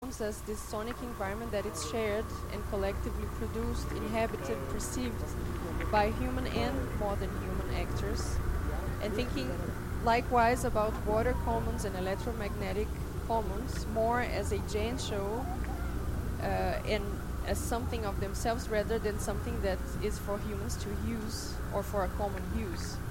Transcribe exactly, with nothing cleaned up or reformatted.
commons as this sonic environment that it's shared and collectively produced, inhabited, perceived by human and modern human actors, and thinking likewise about water commons and electromagnetic commons more as a giant show uh, and as something of themselves rather than something that is for humans to use or for a common use.